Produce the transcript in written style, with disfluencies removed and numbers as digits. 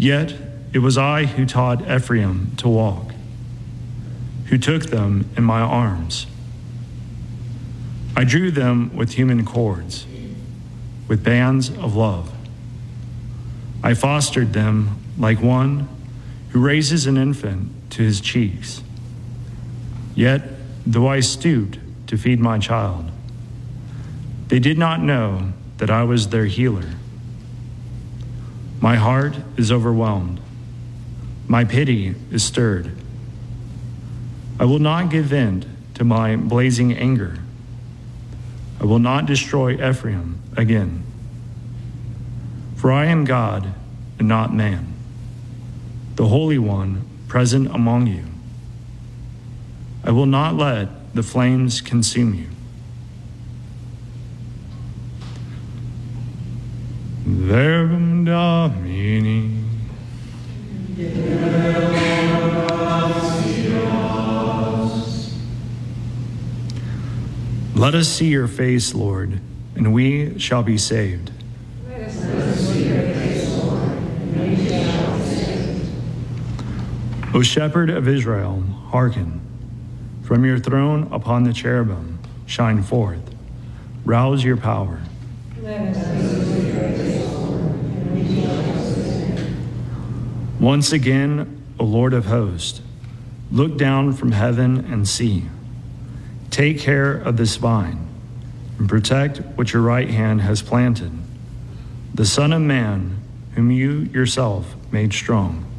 Yet it was I who taught Ephraim to walk, who took them in my arms. I drew them with human cords, with bands of love. I fostered them like one who raises an infant to his cheeks. Yet, though I stooped to feed my child, they did not know that I was their healer. My heart is overwhelmed. My pity is stirred. I will not give vent to my blazing anger. I will not destroy Ephraim again. For I am God and not man, the Holy One present among you. I will not let the flames consume you. Verbum Domini. Let us see your face, Lord, and we shall be saved. Let us see your face, Lord, and we shall be saved. O Shepherd of Israel, hearken. From your throne upon the cherubim, shine forth. Rouse your power. Let us see your face, Lord, and we shall be saved. Once again, O Lord of hosts, look down from heaven and see. Take care of this vine and protect what your right hand has planted, the Son of Man, whom you yourself made strong.